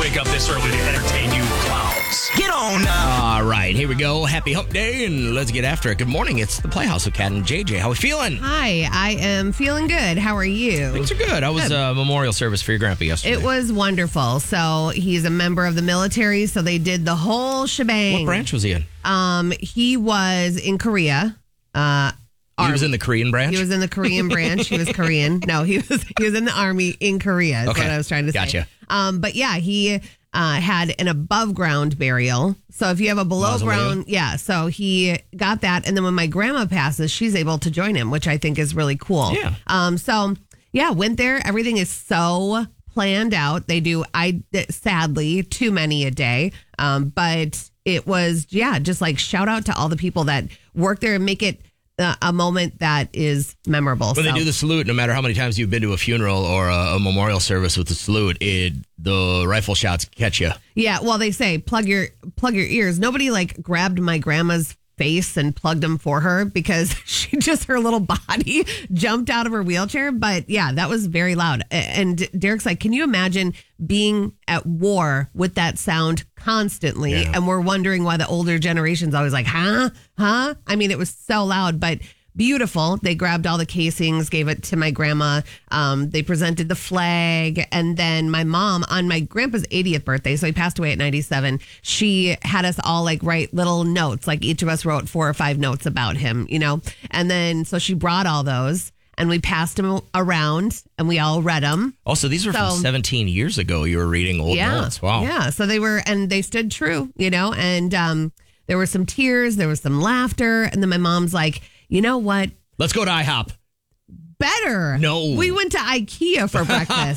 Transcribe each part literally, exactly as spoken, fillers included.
wake up this early to entertain you clowns. Get on now. All right, here we go. Happy hump day, and let's get after it. Good morning. It's the Playhouse with Kat and J J. How we feeling? Hi, I am feeling good. How are you? Things are good. How was Good. uh, memorial service for your grandpa yesterday? It was wonderful. So he's a member of the military, so they did the whole shebang. What branch was he in? Um, he was in Korea. Uh, He Army. was in the Korean branch? He was in the Korean branch. He was Korean. No, he was he was in the army in Korea. Is Okay. what I was trying to say. Gotcha. Um, but yeah, he uh, had an above ground burial. So if you have a below Mausoleum. ground, yeah. So he got that, and then when my grandma passes, she's able to join him, which I think is really cool. Yeah. Um. So yeah, went there. Everything is so planned out. They do. I sadly too many a day. Um. But it was yeah, just like shout out to all the people that work there and make it Uh, a moment that is memorable. When so. they do the salute, no matter how many times you've been to a funeral or a, a memorial service with the salute, it the rifle shots catch you. Yeah, well, they say plug your plug your ears. Nobody like grabbed my grandma's face and plugged them for her because she just her little body jumped out of her wheelchair. But yeah, that was very loud. A- And Derek's like, can you imagine being at war with that sound constantly? Yeah. And we're wondering why the older generation's always like, huh, huh? I mean, it was so loud, but beautiful. They grabbed all the casings, gave it to my grandma. Um, they presented the flag. And then my mom, on my grandpa's eightieth birthday, so he passed away at ninety-seven, she had us all like write little notes. Like each of us wrote four or five notes about him, you know? And then so she brought all those and we passed them around and we all read them. Also, these were So- from seventeen years ago. You were reading old Yeah. notes. Wow. Yeah. So they were, and they stood true, you know? And um, there were some tears, there was some laughter. And then my mom's like, you know what? Let's go to IHOP. Better. No. We went to IKEA for breakfast.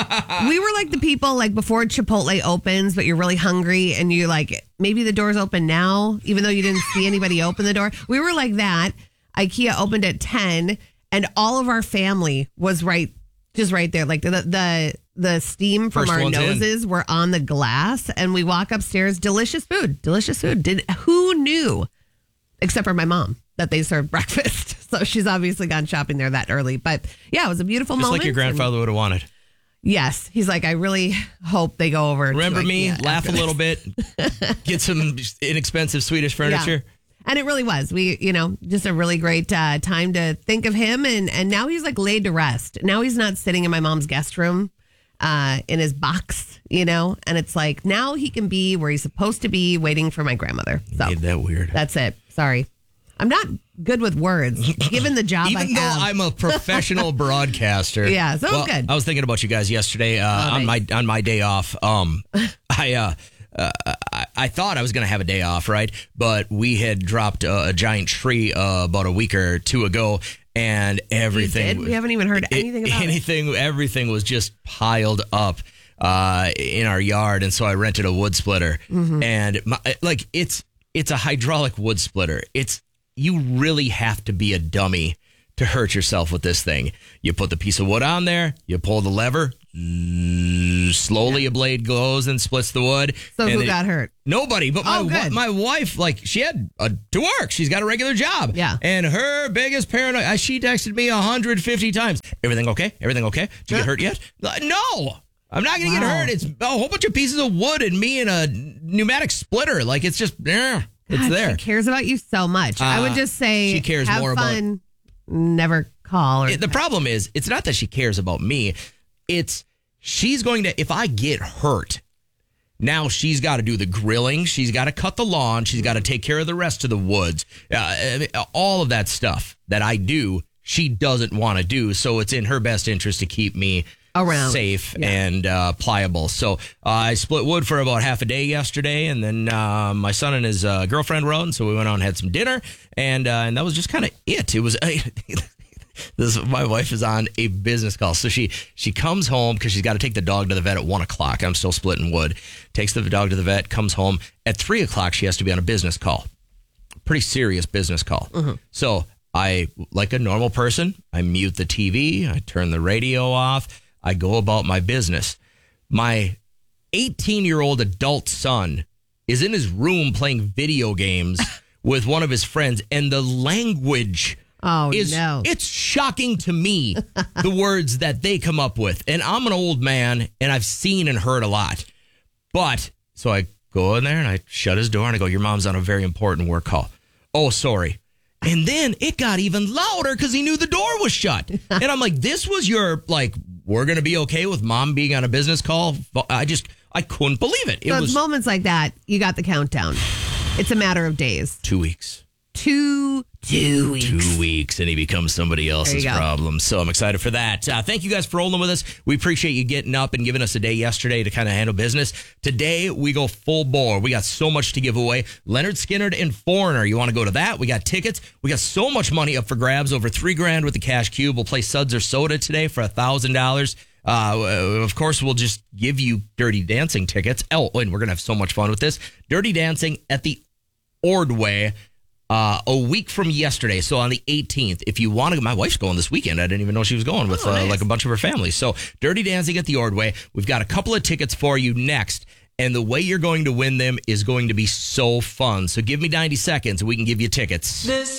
We were like the people like before Chipotle opens, but you're really hungry and you like, maybe the door's open now, even though you didn't see anybody open the door. We were like that. IKEA opened at ten and all of our family was right, just right there. Like the, the, the steam from First our one's in. noses were on the glass and we walk upstairs. Delicious food, delicious food. Did who knew? Except for my mom, that they served breakfast. So she's obviously gone shopping there that early. But yeah, it was a beautiful Just moment. like your grandfather would have wanted. And yes. He's like, I really hope they go over. to Remember me? IKEA Laugh a after little bit. Get some inexpensive Swedish furniture. Yeah. And it really was. We, you know, just a really great uh, time to think of him. And, and now he's like laid to rest. Now he's not sitting in my mom's guest room uh, in his box, you know, and it's like now he can be where he's supposed to be waiting for my grandmother. So Made that weird. that's it. Sorry. I'm not good with words, given the job Even I though have. I'm a professional broadcaster. Yeah, so well, good. I was thinking about you guys yesterday uh, on my on my day off. Um, I uh, uh, I, I thought I was going to have a day off, right? But we had dropped a, a giant tree uh, about a week or two ago, and everything. We did? We haven't even heard anything about it. anything. Everything was just piled up uh, in our yard, and so I rented a wood splitter, Mm-hmm. and my, like it's it's a hydraulic wood splitter. It's you really have to be a dummy to hurt yourself with this thing. You put the piece of wood on there, you pull the lever, zzz, slowly a blade goes and splits the wood. So and who it- got hurt? Nobody, but my Oh, wi- good. my wife, like she had a, to work. She's got a regular job. Yeah. And her biggest paranoia, she texted me one hundred fifty times. Everything okay? Everything okay? Did you get hurt yet? Like, no. I'm not going to get Wow. hurt. It's a whole bunch of pieces of wood and me and a pneumatic splitter. Like it's just, eh, it's God, there. She cares about you so much. I would Uh, just say, she cares have more about- fun, never call. Or It- the problem is, it's not that she cares about me. It's she's going to, if I get hurt, now she's got to do the grilling. She's got to cut the lawn. She's got to take care of the rest of the woods. Uh, all of that stuff that I do, she doesn't want to do. So it's in her best interest to keep me Around. safe Yeah. and uh, pliable. So uh, I split wood for about half a day yesterday, and then uh, my son and his uh, girlfriend rode, and so we went out and had some dinner, and uh, and that was just kind of it. It was. This, my wife is on a business call. So she she comes home because she's got to take the dog to the vet at one o'clock. I'm still splitting wood. Takes the dog to the vet, comes home. At three o'clock, she has to be on a business call. Pretty serious business call. Mm-hmm. So I, like a normal person, I mute the T V. I turn the radio off. I go about my business. My eighteen-year-old adult son is in his room playing video games with one of his friends, and the language... Oh, is no. it's shocking to me the words that they come up with. And I'm an old man and I've seen and heard a lot. But so I go in there and I shut his door and I go, your mom's on a very important work call. Oh, sorry. And then it got even louder because he knew the door was shut. And I'm like, this was your, like, we're going to be okay with mom being on a business call? I just, I couldn't believe it. It So it's was moments like that, you got the countdown. It's a matter of days. two weeks. Two, two weeks. Two weeks, and he becomes somebody else's go. problem. So I'm excited for that. Uh, thank you guys for rolling with us. We appreciate you getting up and giving us a day yesterday to kind of handle business. Today, we go full bore. We got so much to give away. Leonard Skinner and Foreigner. You want to go to that? We got tickets. We got so much money up for grabs, over three grand with the Cash Cube. We'll play Suds or Soda today for a thousand dollars. Uh, of course, we'll just give you Dirty Dancing tickets. Oh, and we're going to have so much fun with this. Dirty Dancing at the Ordway. Uh, a week from yesterday, so on the eighteenth, if you want to, my wife's going this weekend. I didn't even know she was going with oh, uh, nice. like a bunch of her family. So Dirty Dancing at the Ordway. We've got a couple of tickets for you next, and the way you're going to win them is going to be so fun. So give me ninety seconds and we can give you tickets. This